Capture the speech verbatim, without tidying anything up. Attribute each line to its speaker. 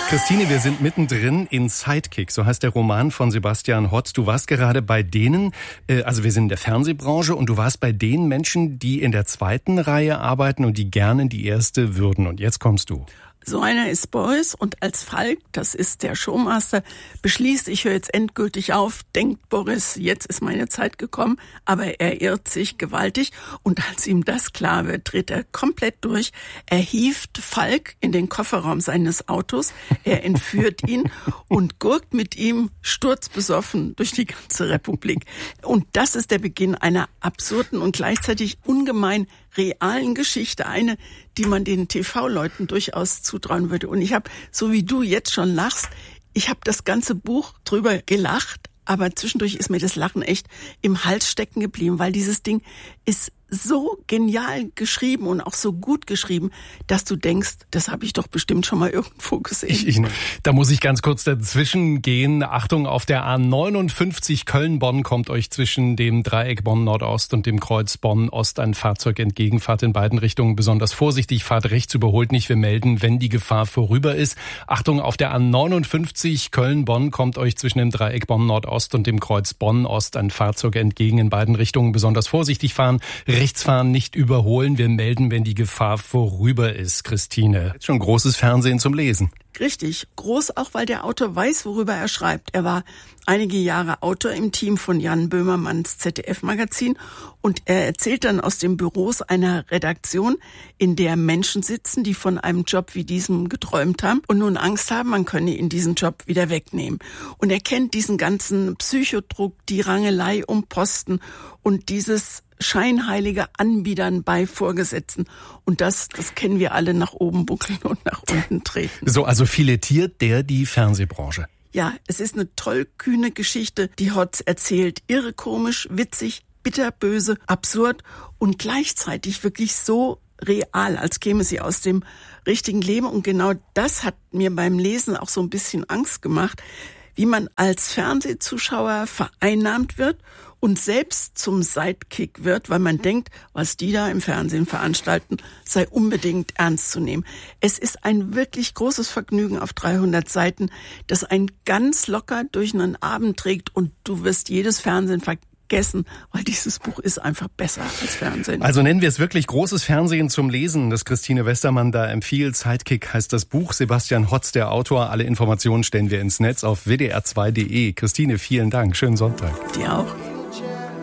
Speaker 1: Christine, wir sind mittendrin in Sidekick, so heißt der Roman von Sebastian Hotz. Du warst gerade bei denen, äh, also wir sind in der Fernsehbranche und du warst bei den Menschen, die in der zweiten Reihe arbeiten und die gerne die erste würden. Und jetzt kommst du.
Speaker 2: So einer ist Boris und als Falk, das ist der Showmaster, beschließt, ich höre jetzt endgültig auf, denkt Boris, jetzt ist meine Zeit gekommen, aber er irrt sich gewaltig und als ihm das klar wird, dreht er komplett durch. Er hieft Falk in den Kofferraum seines Autos, er entführt ihn und gurkt mit ihm sturzbesoffen durch die ganze Republik. Und das ist der Beginn einer absurden und gleichzeitig ungemein realen Geschichte, eine, die man den T V-Leuten durchaus zutrauen würde. Und ich habe, so wie du jetzt schon lachst, ich habe das ganze Buch drüber gelacht, aber zwischendurch ist mir das Lachen echt im Hals stecken geblieben, weil dieses Ding ist so genial geschrieben und auch so gut geschrieben, dass du denkst, das habe ich doch bestimmt schon mal irgendwo gesehen.
Speaker 1: Ich, ich, da muss ich ganz kurz dazwischen gehen. Achtung, auf der A neunundfünfzig Köln-Bonn kommt euch zwischen dem Dreieck Bonn-Nordost und dem Kreuz Bonn-Ost ein Fahrzeug entgegen. Fahrt in beiden Richtungen besonders vorsichtig, fahrt rechts, überholt nicht. Wir melden, wenn die Gefahr vorüber ist. Achtung, auf der A neunundfünfzig Köln-Bonn kommt euch zwischen dem Dreieck Bonn-Nordost und dem Kreuz Bonn-Ost ein Fahrzeug entgegen. In beiden Richtungen besonders vorsichtig fahren. Rechts fahren, nicht überholen. Wir melden, wenn die Gefahr vorüber ist. Christine, jetzt schon großes Fernsehen zum Lesen.
Speaker 2: Richtig, groß auch, weil der Autor weiß, worüber er schreibt. Er war einige Jahre Autor im Team von Jan Böhmermanns Z D F-Magazin und er erzählt dann aus den Büros einer Redaktion, in der Menschen sitzen, die von einem Job wie diesem geträumt haben und nun Angst haben, man könne ihnen diesen Job wieder wegnehmen. Und er kennt diesen ganzen Psychodruck, die Rangelei um Posten und dieses scheinheilige Anbiedern bei Vorgesetzten. Und das, das kennen wir alle, nach oben buckeln und nach unten treten.
Speaker 1: So, also filetiert der die Fernsehbranche.
Speaker 2: Ja, es ist eine tollkühne Geschichte, die Hotz erzählt. Irre komisch, witzig, bitterböse, absurd und gleichzeitig wirklich so real, als käme sie aus dem richtigen Leben. Und genau das hat mir beim Lesen auch so ein bisschen Angst gemacht, wie man als Fernsehzuschauer vereinnahmt wird und selbst zum Sidekick wird, weil man denkt, was die da im Fernsehen veranstalten, sei unbedingt ernst zu nehmen. Es ist ein wirklich großes Vergnügen auf dreihundert Seiten, das einen ganz locker durch einen Abend trägt und du wirst jedes Fernsehen vergessen, weil dieses Buch ist einfach besser als Fernsehen.
Speaker 1: Also nennen wir es wirklich großes Fernsehen zum Lesen, das Christine Westermann da empfiehlt. Sidekick heißt das Buch. Sebastian Hotz, der Autor. Alle Informationen stellen wir ins Netz auf w d r zwei punkt d e. Christine, vielen Dank. Schönen Sonntag.
Speaker 2: Dir auch.